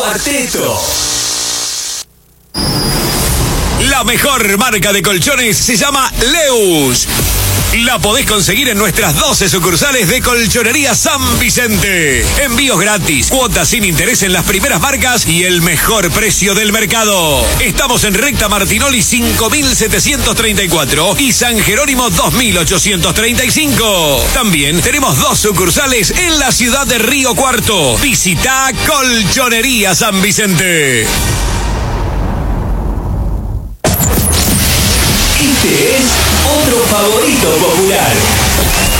Cuarteto. La mejor marca de colchones se llama Leus. La podés conseguir en nuestras 12 sucursales de Colchonería San Vicente. Envíos gratis, cuotas sin interés en las primeras marcas y el mejor precio del mercado. Estamos en Recta Martinoli 5734 y San Jerónimo 2835. También tenemos 2 sucursales en la ciudad de Río Cuarto. Visita Colchonería San Vicente. Este es otro favorito popular.